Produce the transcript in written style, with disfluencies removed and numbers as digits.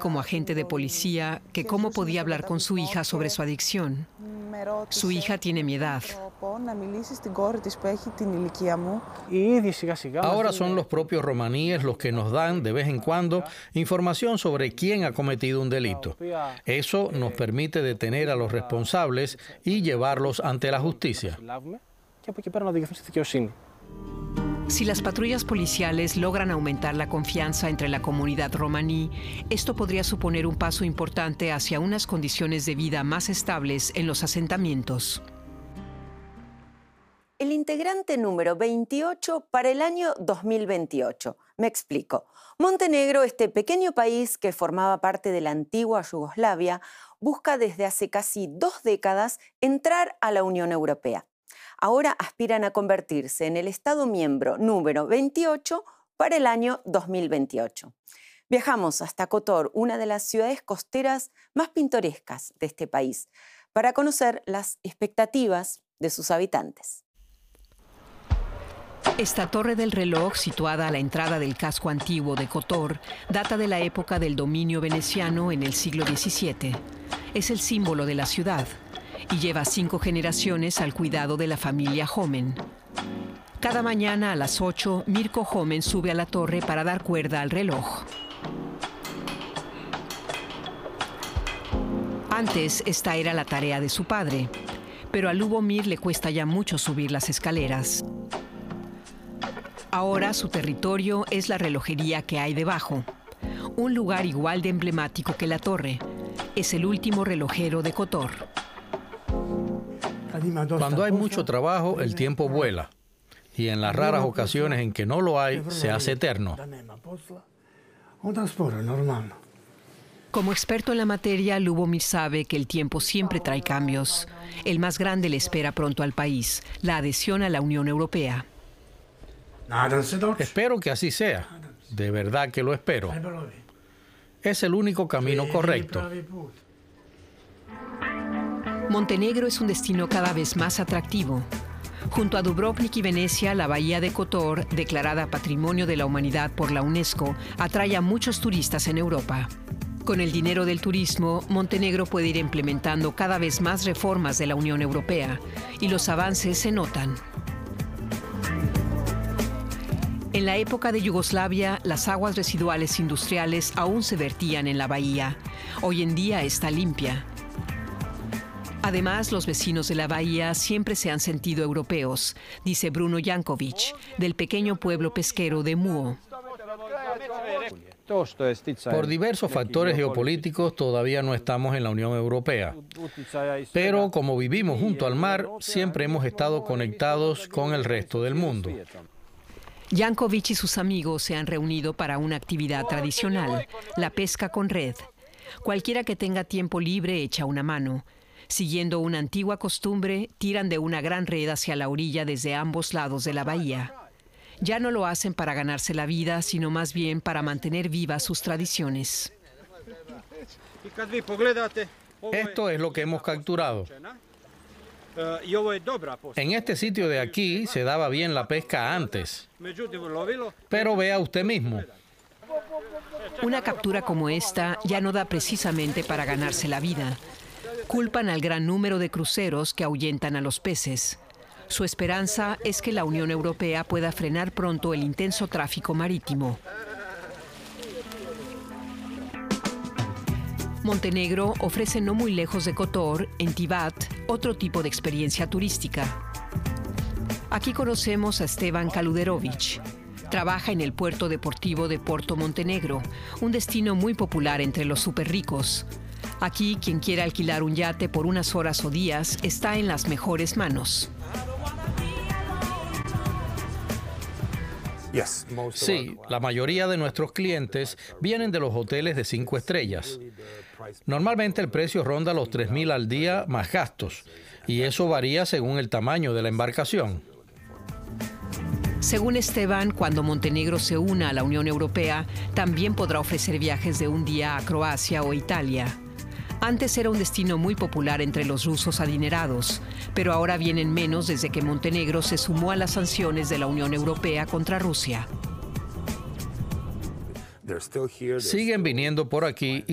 como agente de policía que cómo podía hablar con su hija sobre su adicción. Su hija tiene mi edad. Ahora son los propios romaníes los que nos dan de vez en cuando información sobre quién ha cometido un delito. Eso nos permite detener a los responsables y llevarlos ante la justicia. Si las patrullas policiales logran aumentar la confianza entre la comunidad romaní, esto podría suponer un paso importante hacia unas condiciones de vida más estables en los asentamientos. El integrante número 28 para el año 2028. Me explico. Montenegro, este pequeño país que formaba parte de la antigua Yugoslavia, busca desde hace casi 2 décadas entrar a la Unión Europea. Ahora aspiran a convertirse en el Estado miembro número 28 para el año 2028. Viajamos hasta Kotor, una de las ciudades costeras más pintorescas de este país, para conocer las expectativas de sus habitantes. Esta torre del reloj, situada a la entrada del casco antiguo de Kotor, data de la época del dominio veneciano en el siglo XVII. Es el símbolo de la ciudad y lleva 5 generaciones al cuidado de la familia Homen. Cada mañana a las 8, Mirko Homen sube a la torre para dar cuerda al reloj. Antes, esta era la tarea de su padre, pero a Lubomir le cuesta ya mucho subir las escaleras. Ahora su territorio es la relojería que hay debajo, un lugar igual de emblemático que la torre. Es el último relojero de Kotor. Cuando hay mucho trabajo, el tiempo vuela. Y en las raras ocasiones en que no lo hay, se hace eterno. Como experto en la materia, Lubomir sabe que el tiempo siempre trae cambios. El más grande le espera pronto al país, la adhesión a la Unión Europea. Espero que así sea. De verdad que lo espero. Es el único camino correcto. Montenegro es un destino cada vez más atractivo. Junto a Dubrovnik y Venecia, la bahía de Kotor, declarada Patrimonio de la Humanidad por la UNESCO, atrae a muchos turistas en Europa. Con el dinero del turismo, Montenegro puede ir implementando cada vez más reformas de la Unión Europea, y los avances se notan. En la época de Yugoslavia, las aguas residuales industriales aún se vertían en la bahía. Hoy en día está limpia. Además, los vecinos de la bahía siempre se han sentido europeos, dice Bruno Jankovic, del pequeño pueblo pesquero de Muo. Por diversos factores geopolíticos todavía no estamos en la Unión Europea. Pero como vivimos junto al mar, siempre hemos estado conectados con el resto del mundo. Jankovic y sus amigos se han reunido para una actividad tradicional, la pesca con red. Cualquiera que tenga tiempo libre echa una mano. Siguiendo una antigua costumbre, tiran de una gran red hacia la orilla desde ambos lados de la bahía. Ya no lo hacen para ganarse la vida, sino más bien para mantener vivas sus tradiciones. Esto es lo que hemos capturado. En este sitio de aquí se daba bien la pesca antes. Pero vea usted mismo. Una captura como esta ya no da precisamente para ganarse la vida. Culpan al gran número de cruceros que ahuyentan a los peces. Su esperanza es que la Unión Europea pueda frenar pronto el intenso tráfico marítimo. Montenegro ofrece no muy lejos de Kotor, en Tivat, otro tipo de experiencia turística. Aquí conocemos a Esteban Kaluderovic. Trabaja en el puerto deportivo de Porto Montenegro, un destino muy popular entre los superricos. Aquí, quien quiera alquilar un yate por unas horas o días está en las mejores manos. Sí, la mayoría de nuestros clientes vienen de los hoteles de 5 estrellas. Normalmente el precio ronda los 3.000 al día más gastos, y eso varía según el tamaño de la embarcación. Según Esteban, cuando Montenegro se una a la Unión Europea, también podrá ofrecer viajes de un día a Croacia o Italia. Antes era un destino muy popular entre los rusos adinerados, pero ahora vienen menos desde que Montenegro se sumó a las sanciones de la Unión Europea contra Rusia. Siguen viniendo por aquí y